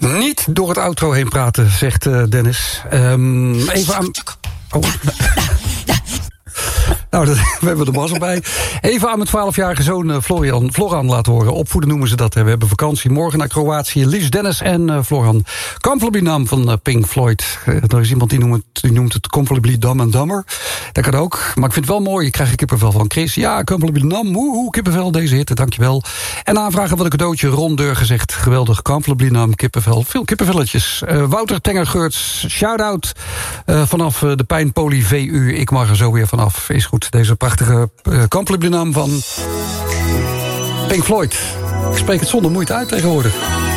Niet door het outro heen praten, zegt Dennis. Even aan... Oh. Nou, we hebben de mazzel bij. Even aan mijn 12-jarige zoon Florian laten horen. Opvoeden noemen ze dat. We hebben vakantie morgen naar Kroatië. Liefst Dennis en Florian. Comfortably Numb van Pink Floyd. Er is iemand die noemt het Comfortably Dumb and Dumber. Dat kan ook. Maar ik vind het wel mooi. Ik krijg een kippenvel van Chris. Ja, Comfortably Numb. Woehoe, kippenvel. Deze hitte, dankjewel. En aanvragen van een cadeautje. Ron Deur gezegd. Geweldig. Comfortably Numb, kippenvel. Veel kippenvelletjes. Wouter Tengergeurts. Shout-out vanaf de Pijnpolie VU. Ik mag er zo weer vanaf. Is goed. Deze prachtige Comfortably Numb van Pink Floyd. Ik spreek het zonder moeite uit tegenwoordig.